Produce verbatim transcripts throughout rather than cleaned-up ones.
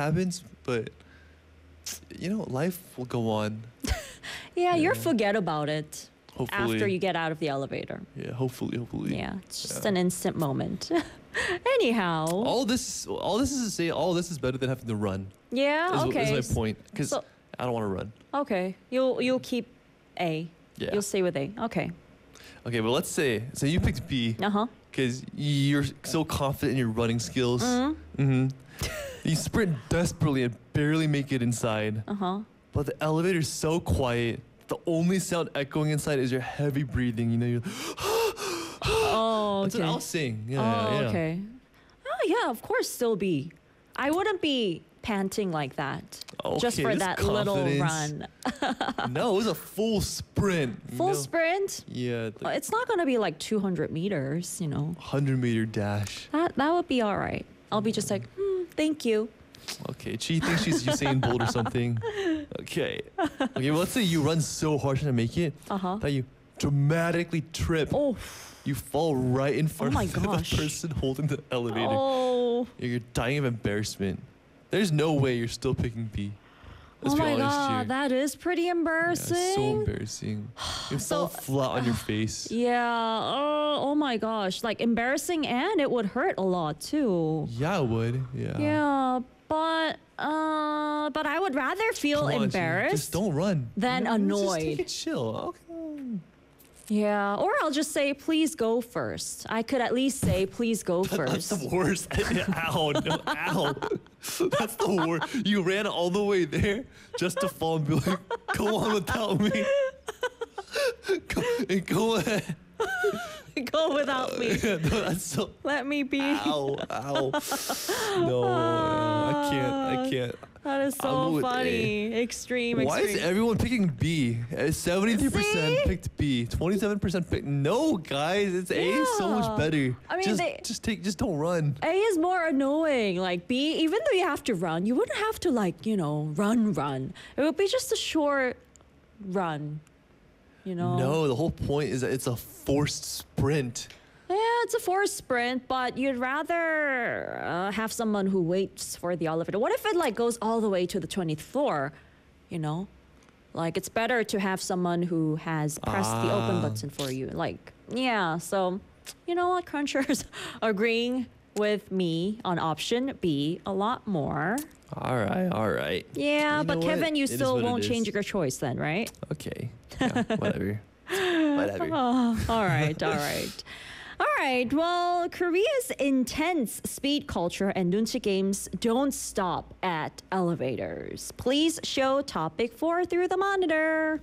happens, but you know, life will go on. Yeah, you'll Yeah. forget about it Hopefully. after you get out of the elevator. Yeah, hopefully, hopefully. Yeah, it's just Yeah. an instant moment. Anyhow. All this, all this is to say, all this is better than having to run. yeah, Is, okay. is my point. Because So- I don't want to run. Okay, you'll you'll keep A. Yeah. You'll stay with A. Okay. Okay, but let's say, so you picked B Uh huh. because you're so confident in your running skills. Mhm. Mm-hmm. You sprint desperately and barely make it inside. Uh huh. But the elevator's so quiet. The only sound echoing inside is your heavy breathing. You know, you're. Oh, That's okay. what I was saying. Yeah, oh, yeah, yeah. okay. Oh, yeah. Of course, still B. I wouldn't be panting like that just Okay, for this that little confidence. run. No, it was a full sprint. you Full know? sprint. Yeah, Uh, like It's not gonna be like two hundred meters. You know. one hundred meter dash. That that would be all right. I'll be just like, hmm, thank you. Okay, she thinks she's Usain Bolt or something. Okay. Okay, well, let's say you run so hard to make it Uh huh. that you dramatically trip. Oh. You fall right in front my of the gosh. person holding the elevator. Oh. You're dying of embarrassment. There's no way you're still picking B. Let's Oh be my honest god, here. that is pretty Yeah, embarrassing. it's so embarrassing. You So- fall flat on your face. Yeah. Oh, oh my gosh. Like embarrassing and it would hurt a lot too. Yeah, it would. Yeah. Yeah, but uh but I would rather feel Come on, Chi. embarrassed. Just don't run. than You know, Just annoyed. take it chill. Okay. Yeah, or I'll just say please go first. I could at least say please go That's first. the worst. Ow, no, ow. That's the worst. You ran all the way there just to fall and be like, go on without me. Go, and go ahead. Go without me. Yeah, no, that's so. Let me be. Ow, ow. No, I can't. I can't. That is I'll so go with funny. Extreme, Why extreme. is everyone picking B? Uh, seventy-three percent See? picked B. twenty-seven percent picked. No, guys, it's A is so Yeah. much better. I mean, just, they- just take, just don't run. A is more annoying. Like B, even though you have to run, you wouldn't have to like, you know, run, run. It would be just a short run. You know? No, the whole point is that it's a forced sprint. Yeah, it's a forced sprint, but you'd rather uh, have someone who waits for the elevator. What if it like goes all the way to the twentieth floor? You know? Like it's better to have someone who has pressed the open Ah. button for you. Like, yeah, so you know what, Crunchers agreeing with me on option B a lot more. All right, all right. Yeah, You but know what? Kevin, you It is still what it won't is. change your choice then, right? Okay. Yeah, whatever. Whatever. Oh, all right, all right. All right, well, Korea's intense speed culture and nunchi games don't stop at elevators. Please show topic four through the monitor.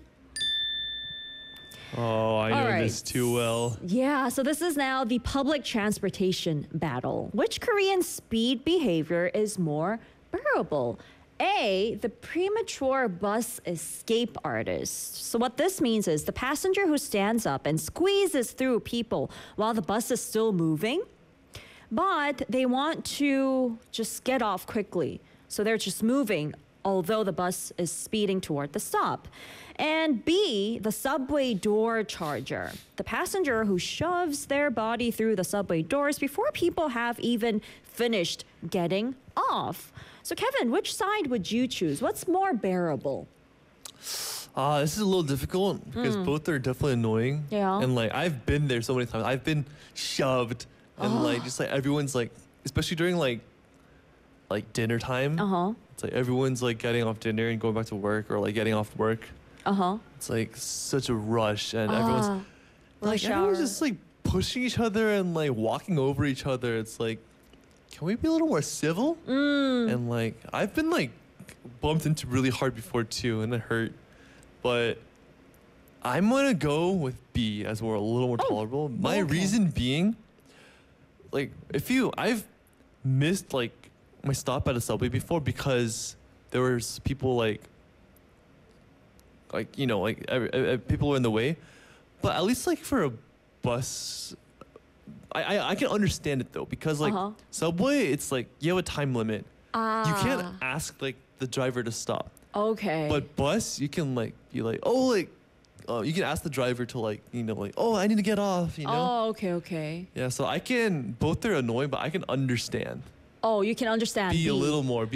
Oh, I know All right. this too well. Yeah, so this is now the public transportation battle. Which Korean speed behavior is more bearable? A, the premature bus escape artist. So what this means is the passenger who stands up and squeezes through people while the bus is still moving, but they want to just get off quickly. So they're just moving although the bus is speeding toward the stop. And B, the subway door charger, the passenger who shoves their body through the subway doors before people have even finished getting off. So Kevin, which side would you choose? What's more bearable? Uh, this is a little difficult because both are definitely annoying. Hmm. Yeah. And like I've been there so many times. I've been shoved and like just like everyone's like, especially during like like dinner time. Uh-huh. It's like everyone's like getting off dinner and going back to work or like getting off work. Uh-huh. It's like such a rush and everyone's Ah, like rush everyone's hour. just like pushing each other and like walking over each other. It's like, can we be a little more civil? Mm. And like I've been like bumped into really hard before too, and it hurt. But I'm gonna go with B as more a little more tolerable. My okay. reason being, like, if you I've missed like my stop at a subway before because there was people like like you know like every, uh, people were in the way. But at least like for a bus, I I, I can understand it though because like Uh-huh. subway, it's like you have a time limit. Ah. You can't ask like the driver to stop. Okay. But bus, you can like be like, oh, like, uh, you can ask the driver to like, you know, like, oh, I need to get off, you know. Oh, okay, okay. Yeah, so I can both are annoying, but I can understand. Oh, you can understand. Be a B. little more